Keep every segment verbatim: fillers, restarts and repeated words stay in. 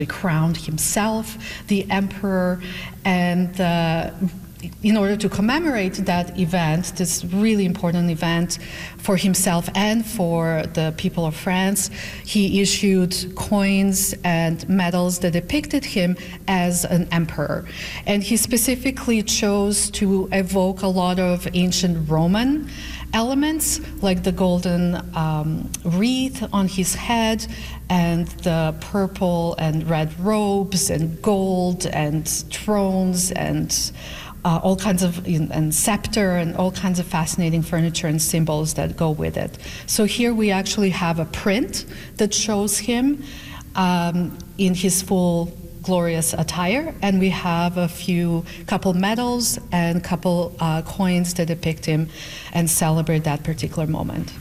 He crowned himself the emperor, and uh, in order to commemorate that event, this really important event for himself and for the people of France, he issued coins and medals that depicted him as an emperor. And he specifically chose to evoke a lot of ancient Roman elements, like the golden um, wreath on his head and the purple and red robes and gold and thrones and uh, all kinds of, and scepter and all kinds of fascinating furniture and symbols that go with it. So here we actually have a print that shows him um, in his full glorious attire, and we have a few couple medals and couple uh, coins that depict him and celebrate that particular moment.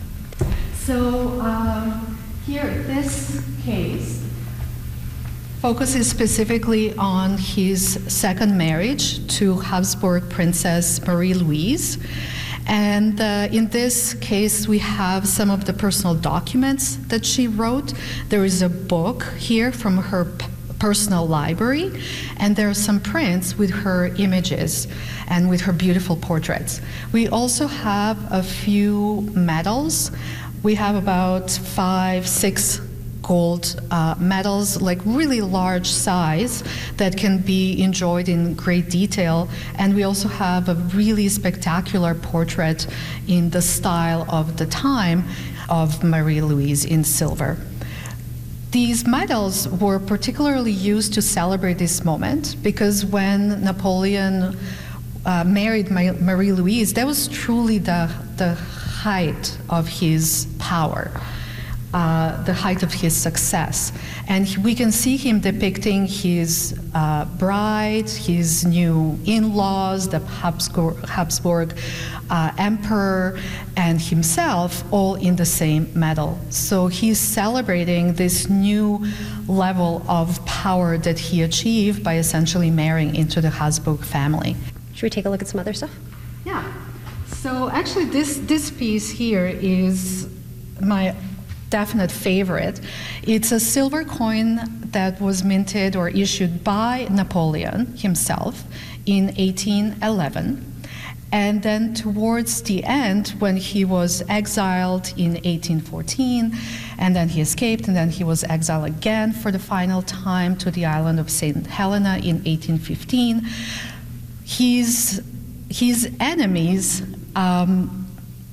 So um, here, this case focuses specifically on his second marriage to Habsburg Princess Marie-Louise. And uh, in this case, we have some of the personal documents that she wrote. There is a book here from her personal library, and there are some prints with her images and with her beautiful portraits. We also have a few medals. We have about five, six gold uh, medals, like really large size, that can be enjoyed in great detail. And we also have a really spectacular portrait in the style of the time of Marie-Louise in silver. These medals were particularly used to celebrate this moment because when Napoleon uh, married Marie-Louise, that was truly the, the height of his power, uh, the height of his success. And we can see him depicting his uh, bride, his new in-laws, the Habsburg, Habsburg uh, emperor, and himself, all in the same medal. So he's celebrating this new level of power that he achieved by essentially marrying into the Habsburg family. Should we take a look at some other stuff? Yeah. So actually this, this piece here is my definite favorite. It's a silver coin that was minted or issued by Napoleon himself in eighteen eleven. And then towards the end, when he was exiled in eighteen fourteen, and then he escaped, and then he was exiled again for the final time to the island of Saint Helena in eighteen fifteen, his, his enemies um,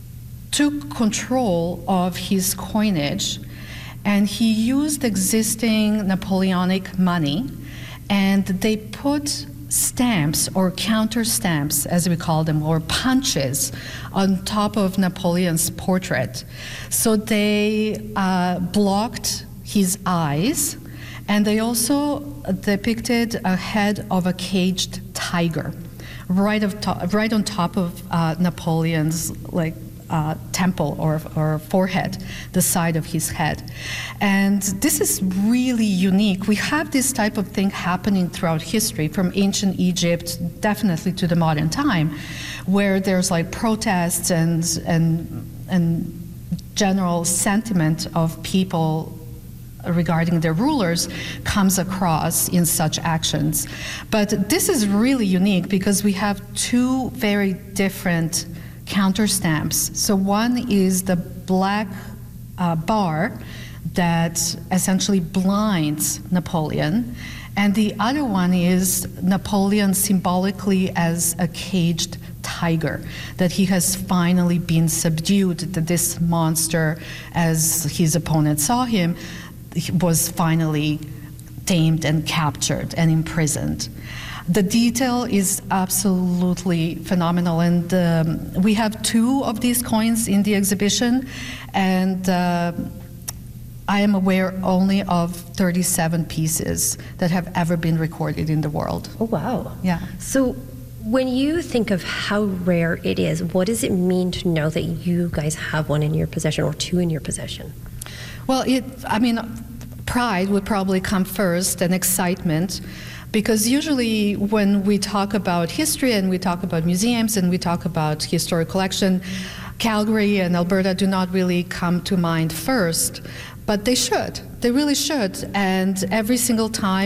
took control of his coinage, and he used existing Napoleonic money, and they put stamps or counter stamps, as we call them, or punches on top of Napoleon's portrait. So they uh, blocked his eyes, and they also depicted a head of a caged tiger right, of to right on top of uh, Napoleon's like Uh, temple or, or forehead, the side of his head. And this is really unique. We have this type of thing happening throughout history, from ancient Egypt definitely to the modern time, where there's like protests and, and, and general sentiment of people regarding their rulers comes across in such actions. But this is really unique because we have two very different counter stamps. So one is the black uh, bar that essentially blinds Napoleon, and the other one is Napoleon symbolically as a caged tiger, that he has finally been subdued, that this monster, as his opponent saw him, was finally tamed and captured and imprisoned. The detail is absolutely phenomenal, and um, we have two of these coins in the exhibition, and uh, I am aware only of thirty-seven pieces that have ever been recorded in the world. Oh, wow. Yeah. So when you think of how rare it is, what does it mean to know that you guys have one in your possession, or two in your possession? Well, it, I mean, pride would probably come first, and excitement. Because usually when we talk about history and we talk about museums and we talk about historic collection, Calgary and Alberta do not really come to mind first, but they should. They really should. And every single time